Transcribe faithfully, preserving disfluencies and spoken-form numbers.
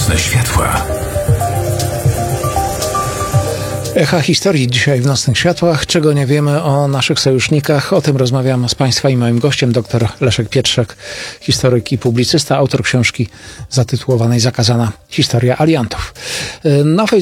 Nocne światła. Echa historii dzisiaj w Nocnych Światłach. Czego nie wiemy o naszych sojusznikach? O tym rozmawiam z Państwa i moim gościem, dr Leszek Pietrzak, historyk i publicysta, autor książki zatytułowanej Zakazana historia aliantów. Na